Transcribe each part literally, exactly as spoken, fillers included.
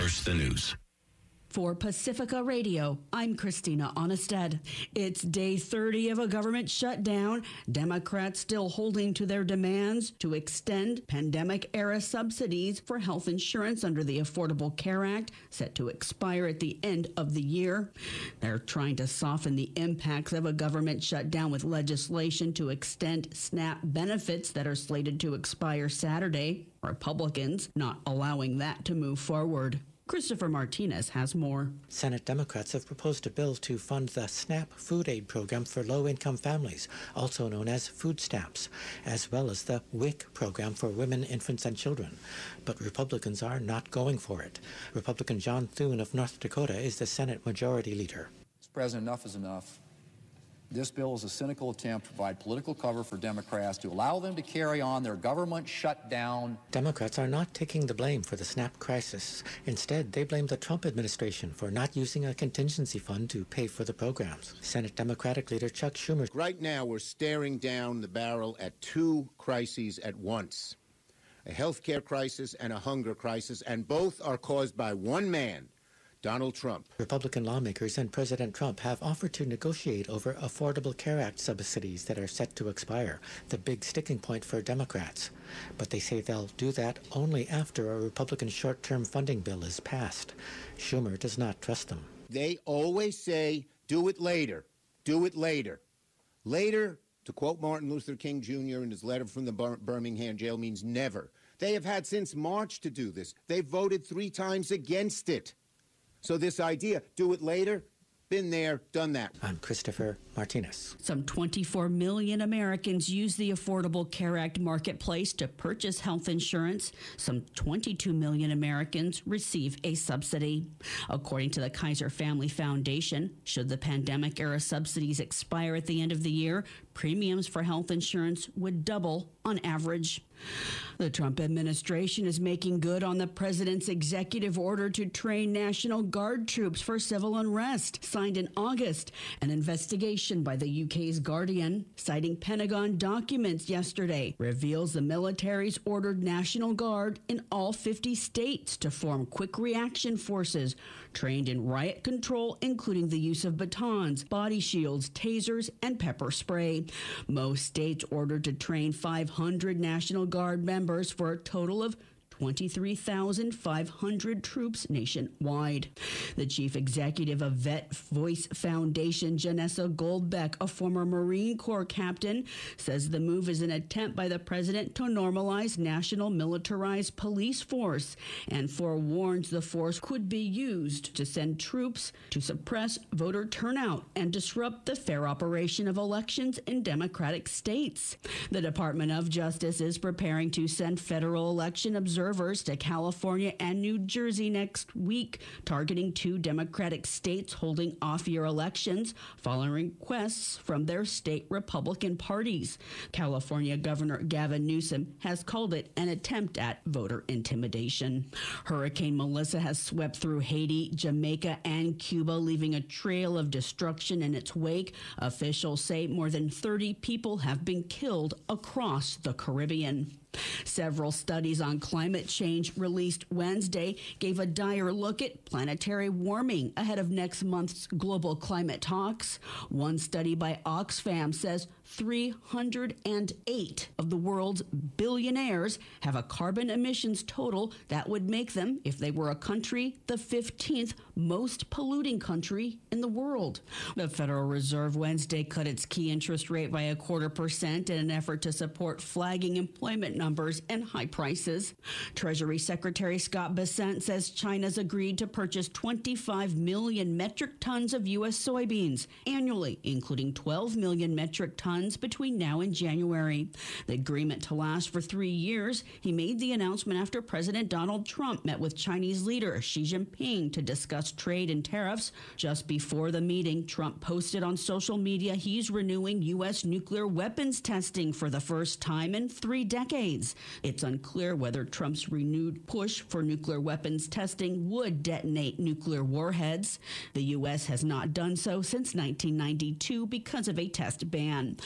First the news. For Pacifica Radio, I'm Christina Onnested. It's day thirty of a government shutdown. Democrats still holding to their demands to extend pandemic-era subsidies for health insurance under the Affordable Care Act, set to expire at the end of the year. They're trying to soften the impacts of a government shutdown with legislation to extend SNAP benefits that are slated to expire Saturday. Republicans not allowing that to move forward. Christopher Martinez has more. Senate Democrats have proposed a bill to fund the SNAP food aid program for low-income families, also known as food stamps, as well as the W I C program for women, infants, and children. But Republicans are not going for it. Republican John Thune of North Dakota is the Senate Majority Leader. Mister President, enough is enough. This bill is a cynical attempt to provide political cover for Democrats to allow them to carry on their government shutdown. Democrats are not taking the blame for the SNAP crisis. Instead, they blame the Trump administration for not using a contingency fund to pay for the programs. Senate Democratic Leader Chuck Schumer. Right now, we're staring down the barrel at two crises at once, a health care crisis and a hunger crisis, and both are caused by one man, Donald Trump. Republican lawmakers and President Trump have offered to negotiate over Affordable Care Act subsidies that are set to expire, the big sticking point for Democrats. But they say they'll do that only after a Republican short-term funding bill is passed. Schumer does not trust them. They always say, do it later, do it later. Later, to quote Martin Luther King Junior in his letter from the Bir- Birmingham jail, means never. They have had since March to do this. They've voted three times against it. So this idea, do it later, been there, done that. I'm Christopher Martinez. Some twenty-four million Americans use the Affordable Care Act marketplace to purchase health insurance. Some twenty-two million Americans receive a subsidy. According to the Kaiser Family Foundation, should the pandemic-era subsidies expire at the end of the year, premiums for health insurance would double on average. The Trump administration is making good on the president's executive order to train National Guard troops for civil unrest, signed in August. An investigation by the U K's Guardian, citing Pentagon documents yesterday, reveals the military's ordered National Guard in all fifty states to form quick reaction forces trained in riot control, including the use of batons, body shields, tasers, and pepper spray. Most states ordered to train five hundred National Guard members for a total of twenty-three thousand five hundred troops nationwide. The chief executive of Vet Voice Foundation, Janessa Goldbeck, a former Marine Corps captain, says the move is an attempt by the president to normalize national militarized police force and forewarns the force could be used to send troops to suppress voter turnout and disrupt the fair operation of elections in Democratic states. The Department of Justice is preparing to send federal election observers to California and New Jersey next week, targeting two Democratic states holding off-year elections following requests from their state Republican parties. California Governor Gavin Newsom has called it an attempt at voter intimidation. Hurricane Melissa has swept through Haiti, Jamaica, and Cuba, leaving a trail of destruction in its wake. Officials say more than thirty people have been killed across the Caribbean. Several studies on climate change released Wednesday gave a dire look at planetary warming ahead of next month's global climate talks. One study by Oxfam says three hundred eight of the world's billionaires have a carbon emissions total that would make them, if they were a country, the fifteenth most polluting country in the world. The Federal Reserve Wednesday cut its key interest rate by a quarter percent in an effort to support flagging employment numbers and high prices. Treasury Secretary Scott Bessent says China's agreed to purchase twenty-five million metric tons of U S soybeans annually, including twelve million metric tons between now and January. The agreement to last for three years. He made the announcement after President Donald Trump met with Chinese leader Xi Jinping to discuss trade and tariffs. Just before the meeting, Trump posted on social media he's renewing U S nuclear weapons testing for the first time in three decades. It's unclear whether Trump's renewed push for nuclear weapons testing would detonate nuclear warheads. The U S has not done so since nineteen ninety-two because of a test ban.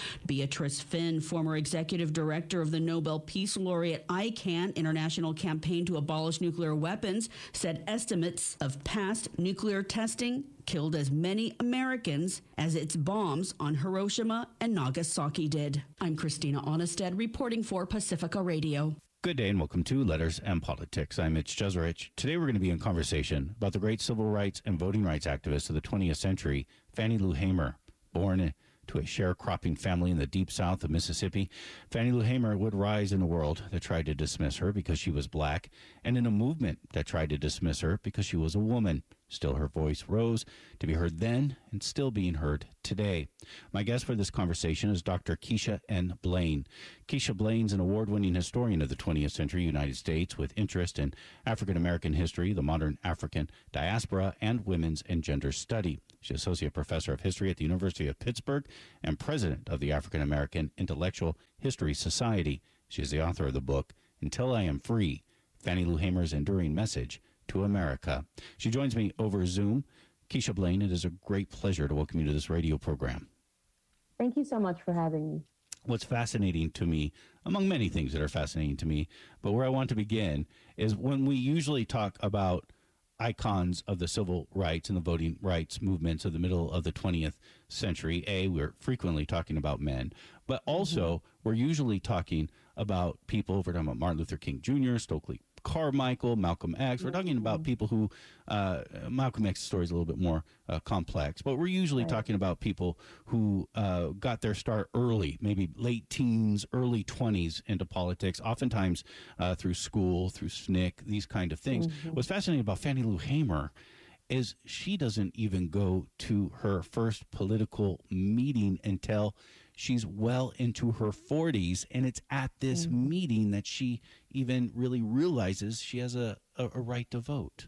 Beatrice Finn, former executive director of the Nobel Peace Laureate ICAN, International Campaign to Abolish Nuclear Weapons, said estimates of past nuclear testing killed as many Americans as its bombs on Hiroshima and Nagasaki did. I'm Christina Onnested reporting for Pacifica Radio. Good day and welcome to Letters and Politics. I'm Mitch Jeserich. Today we're going to be in conversation about the great civil rights and voting rights activist of the twentieth century, Fannie Lou Hamer. Born to a sharecropping family in the deep south of Mississippi, Fannie Lou Hamer would rise in a world that tried to dismiss her because she was black, and in a movement that tried to dismiss her because she was a woman. Still, her voice rose to be heard then and still being heard today. My guest for this conversation is Doctor Keisha N. Blain. Keisha Blain's an award-winning historian of the twentieth century United States with interest in African-American history, the modern African diaspora, and women's and gender study. She's Associate Professor of History at the University of Pittsburgh and President of the African-American Intellectual History Society. She is the author of the book, Until I Am Free, Fannie Lou Hamer's Enduring Message to America. She joins me over Zoom. Keisha Blain, it is a great pleasure to welcome you to this radio program. Thank you so much for having me. What's fascinating to me, among many things that are fascinating to me, but where I want to begin is when we usually talk about icons of the civil rights and the voting rights movements of the middle of the twentieth century, A, we're frequently talking about men, but also mm-hmm. we're usually talking about people, we're talking about Martin Luther King Junior, Stokely Carmichael, Malcolm X. We're talking about people who, uh, Malcolm X's story is a little bit more uh, complex, but we're usually right. talking about people who uh, got their start early, maybe late teens, early twenties into politics, oftentimes uh, through school, through S N C C, these kind of things. Mm-hmm. What's fascinating about Fannie Lou Hamer is she doesn't even go to her first political meeting until she's well into her forties, and it's at this mm-hmm. meeting that she even really realizes she has a, a, a right to vote.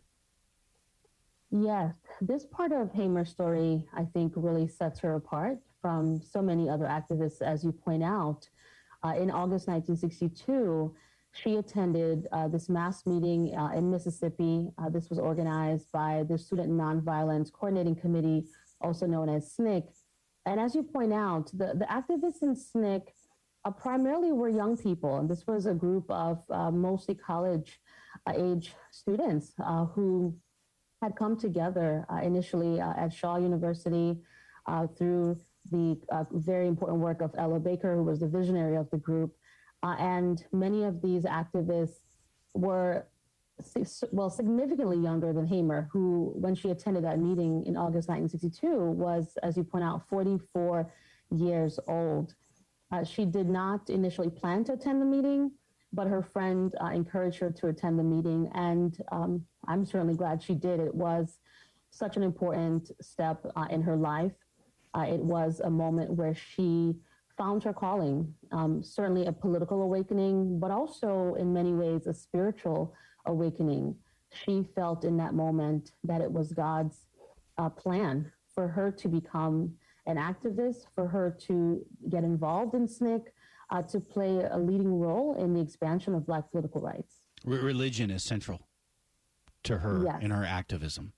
Yes, this part of Hamer's story, I think, really sets her apart from so many other activists, as you point out. Uh, in August nineteen sixty-two, she attended uh, this mass meeting uh, in Mississippi. Uh, this was organized by the Student Nonviolence Coordinating Committee, also known as S N C C. And as you point out, the, the activists in S N C C uh, primarily were young people. And this was a group of uh, mostly college uh, age students uh, who had come together uh, initially uh, at Shaw University uh, through the uh, very important work of Ella Baker, who was the visionary of the group. Uh, and many of these activists were, well, significantly younger than Hamer, who, when she attended that meeting in August nineteen sixty-two, was, as you point out, forty-four years old. Uh, she did not initially plan to attend the meeting, but her friend uh, encouraged her to attend the meeting, and um, I'm certainly glad she did. It was such an important step uh, in her life. Uh, it was a moment where she found her calling, um, certainly a political awakening, but also in many ways a spiritual awakening. She felt in that moment that it was God's uh, plan for her to become an activist, for her to get involved in S N C C, uh, to play a leading role in the expansion of Black political rights. Re- religion is central to her yes. in her activism.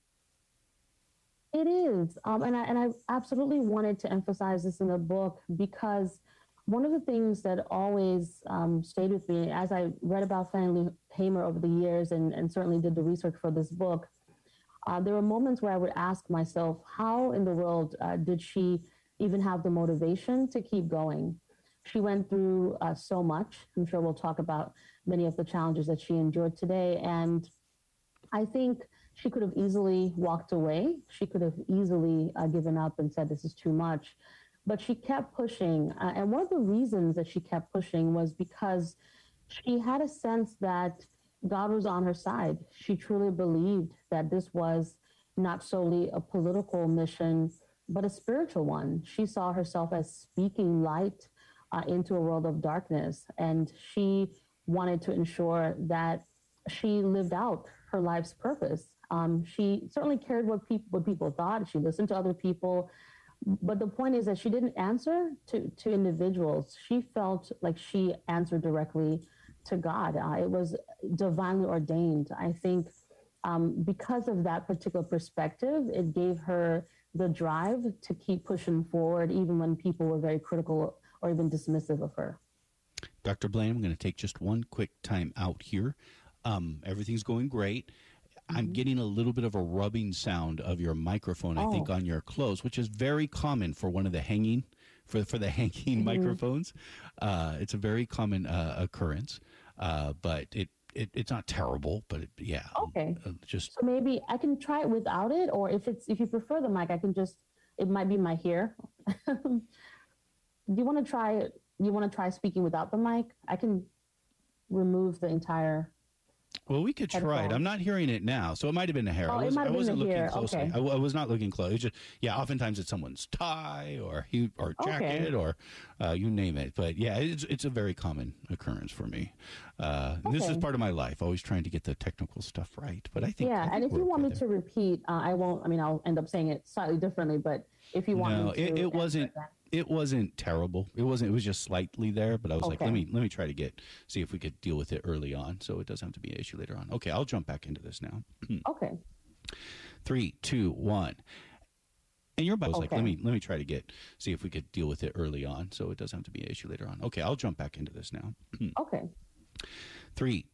It is, um, and I and I absolutely wanted to emphasize this in the book because one of the things that always um, stayed with me as I read about Fannie Lou Hamer over the years, and, and certainly did the research for this book, uh, there were moments where I would ask myself, how in the world uh, did she even have the motivation to keep going? She went through uh, so much. I'm sure we'll talk about many of the challenges that she endured today, and I think she could have easily walked away. She could have easily uh, given up and said, this is too much. But she kept pushing. Uh, and one of the reasons that she kept pushing was because she had a sense that God was on her side. She truly believed that this was not solely a political mission, but a spiritual one. She saw herself as speaking light uh, into a world of darkness. And she wanted to ensure that she lived out her life's purpose. Um, she certainly cared what people what people thought. She listened to other people. But the point is that she didn't answer to, to individuals. She felt like she answered directly to God. Uh, it was divinely ordained. I think um, because of that particular perspective, it gave her the drive to keep pushing forward, even when people were very critical or even dismissive of her. Doctor Blaine, I'm going to take just one quick time out here. Um, everything's going great. Mm-hmm. I'm getting a little bit of a rubbing sound of your microphone, oh. I think, on your clothes, which is very common for one of the hanging, for, for the hanging mm-hmm. microphones. Uh, it's a very common uh, occurrence, uh, but it, it it's not terrible, but it, yeah. Okay. Uh, just so maybe I can try it without it, or if it's if you prefer the mic, I can just, it might be my hair. Do you want to try it? You want to try speaking without the mic? I can remove the entire. Well, we could try it. I'm not hearing it now, so it might have been the hair. Oh, I, was, it might have I wasn't been the looking hair. closely. Okay. I, I was not looking close. It's just, yeah, oftentimes it's someone's tie or he or jacket okay. or uh, you name it. But yeah, it's it's a very common occurrence for me. Uh, okay. This is part of my life, always trying to get the technical stuff right. But I think yeah, I think and if you want me there. to repeat, uh, I won't. I mean, I'll end up saying it slightly differently. But if you want no, me to, it, it wasn't. That. It wasn't terrible. It wasn't. It was just slightly there. But I was okay. like, let me let me try to get see if we could deal with it early on, so it doesn't have to be an issue later on. Okay, I'll jump back into this now. okay. Three, two, one. And your boss was okay. like, let me let me try to get see if we could deal with it early on, so it doesn't have to be an issue later on. Okay, I'll jump back into this now. okay. Three,